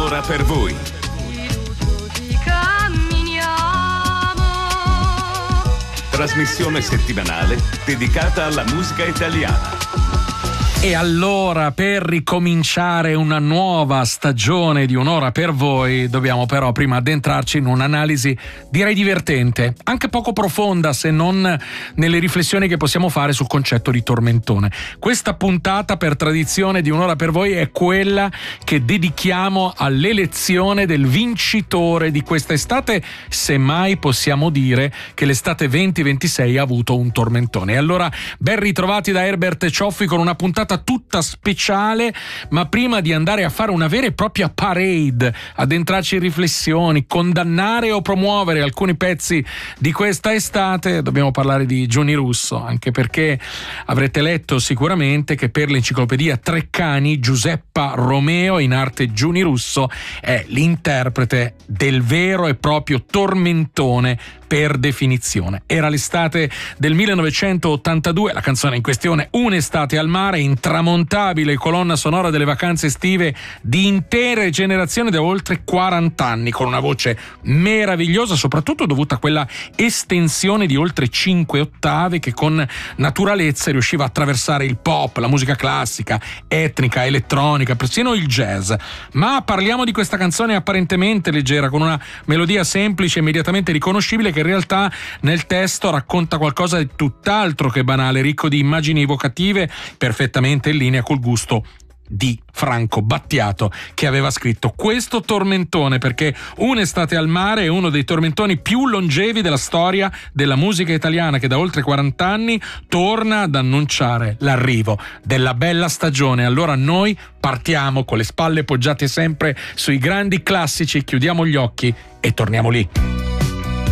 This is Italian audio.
un'ora per voi. Trasmissione settimanale dedicata alla musica italiana. E allora, per ricominciare una nuova stagione di Un'ora per voi, dobbiamo però prima addentrarci in un'analisi, direi divertente, anche poco profonda se non nelle riflessioni che possiamo fare sul concetto di tormentone. Questa puntata, per tradizione di Un'ora per voi, è quella che dedichiamo all'elezione del vincitore di questa estate, se mai possiamo dire che l'estate 2026 ha avuto un tormentone. E allora, ben ritrovati da Herbert Cioffi con una puntata tutta speciale, ma prima di andare a fare una vera e propria parade, addentrarci in riflessioni, condannare o promuovere alcuni pezzi di questa estate, dobbiamo parlare di Giuni Russo, anche perché avrete letto sicuramente che per l'enciclopedia Treccani Giuseppa Romeo, in arte Giuni Russo, è l'interprete del vero e proprio tormentone per definizione. Era l'estate del 1982, la canzone in questione Un'estate al mare, intramontabile colonna sonora delle vacanze estive di intere generazioni da oltre 40 anni, con una voce meravigliosa, soprattutto dovuta a quella estensione di oltre 5 ottave che con naturalezza riusciva a attraversare il pop, la musica classica, etnica, elettronica, persino il jazz. Ma parliamo di questa canzone apparentemente leggera, con una melodia semplice e immediatamente riconoscibile, che in realtà nel testo racconta qualcosa di tutt'altro che banale, ricco di immagini evocative, perfettamente in linea col gusto di Franco Battiato, che aveva scritto questo tormentone, perché Un'estate al mare è uno dei tormentoni più longevi della storia della musica italiana, che da oltre 40 anni torna ad annunciare l'arrivo della bella stagione. Allora noi partiamo con le spalle poggiate sempre sui grandi classici, chiudiamo gli occhi e torniamo lì.